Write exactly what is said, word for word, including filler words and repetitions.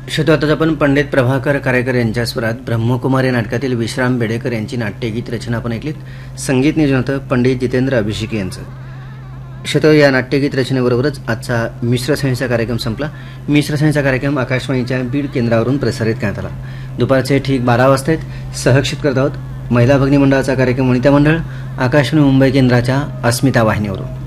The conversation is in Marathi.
श्रोतो, आता आपण पंडित प्रभाकर कारेकर यांच्या स्वरात ब्रह्मकुमारी नाटकातील विश्राम बेडेकर यांची नाट्यगीत रचना आपण ऐकलीत. संगीत नियोजन होतं पंडित जितेंद्र अभिषेकी यांचं. श्रोतो, या नाट्यगीत रचनेबरोबरच आजचा मिश्र संहिचा कार्यक्रम संपला. मिश्र संहिचा कार्यक्रम आकाशवाणीच्या बीड केंद्रावरून प्रसारित करण्यात आला. दुपारचे ठीक बारा वाजता सहक्षित करत आहोत महिला भगिनी मंडळाचा कार्यक्रम वनिता मंडळ आकाशवाणी मुंबई केंद्राच्या अस्मिता वाहिनीवरून.